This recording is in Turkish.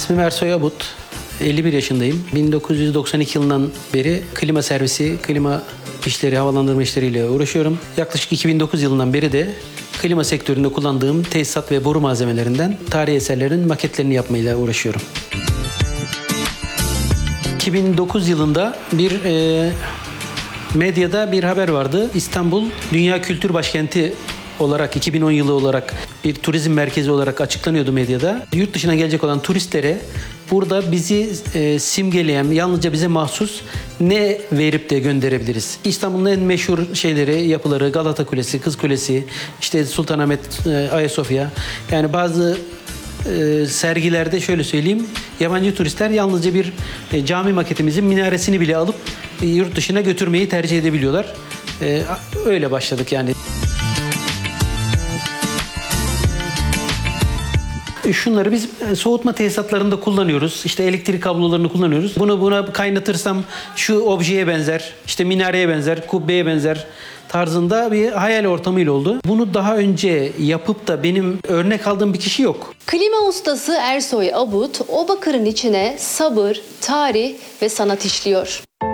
İsmim Ersoy Abut. 51 yaşındayım. 1992 yılından beri klima servisi, klima işleri, havalandırma işleriyle uğraşıyorum. Yaklaşık 2009 yılından beri de klima sektöründe kullandığım tesisat ve boru malzemelerinden tarihi eserlerin maketlerini yapmayla uğraşıyorum. 2009 yılında bir medyada bir haber vardı. İstanbul Dünya Kültür Başkenti olarak 2010 yılı olarak bir turizm merkezi olarak açıklanıyordu medyada. Yurt dışına gelecek olan turistlere burada bizi simgeleyen, yalnızca bize mahsus ne verip de gönderebiliriz? İstanbul'un en meşhur şeyleri, yapıları Galata Kulesi, Kız Kulesi, işte Sultanahmet, Ayasofya. Yani bazı sergilerde şöyle söyleyeyim, yabancı turistler yalnızca bir cami maketimizin minaresini bile alıp yurt dışına götürmeyi tercih edebiliyorlar. Öyle başladık yani. Şunları biz soğutma tesisatlarında kullanıyoruz. İşte elektrik kablolarını kullanıyoruz. Bunu buna kaynatırsam şu objeye benzer, işte minareye benzer, kubbeye benzer tarzında bir hayal ortamıyla oldu. Bunu daha önce yapıp da benim örnek aldığım bir kişi yok. Klima ustası Ersoy Abut, o bakırın içine sabır, tarih ve sanat işliyor.